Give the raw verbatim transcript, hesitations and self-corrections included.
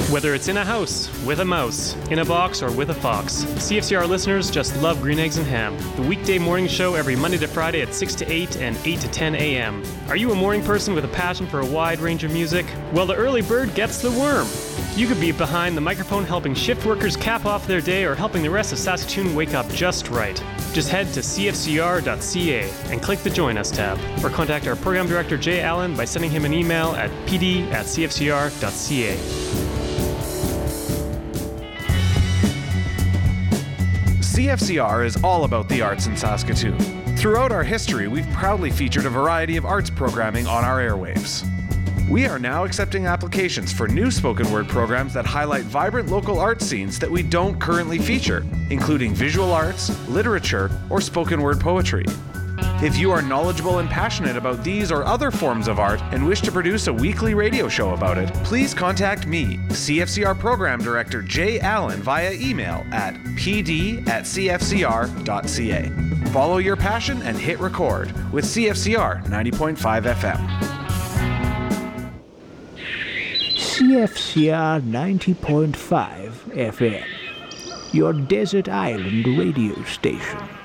Whether it's in a house, with a mouse, in a box, or with a fox, C F C R listeners just love Green Eggs and Ham, the weekday morning show every Monday to Friday at six to eight and eight to ten a.m. Are you a morning person with a passion for a wide range of music? Well, the early bird gets the worm. You could be behind the microphone helping shift workers cap off their day or helping the rest of Saskatoon wake up just right. Just head to c f c r dot c a and click the Join Us tab, or contact our program director Jay Allen by sending him an email at p d at c f c r dot c a. C F C R is all about the arts in Saskatoon. Throughout our history, we've proudly featured a variety of arts programming on our airwaves. We are now accepting applications for new spoken word programs that highlight vibrant local art scenes that we don't currently feature, including visual arts, literature, or spoken word poetry. If you are knowledgeable and passionate about these or other forms of art and wish to produce a weekly radio show about it, please contact me, C F C R Program Director Jay Allen, via email at p d at c f c r dot c a. Follow your passion and hit record with C F C R ninety point five F M. C F C R ninety point five F M, your desert island radio station.